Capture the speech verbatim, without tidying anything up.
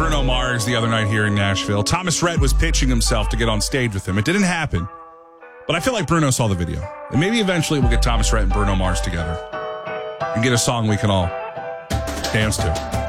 Bruno Mars the other night here in Nashville. Thomas Rhett was pitching himself to get on stage with him. It didn't happen, but I feel like Bruno saw the video. And maybe eventually we'll get Thomas Rhett and Bruno Mars together and get a song we can all dance to.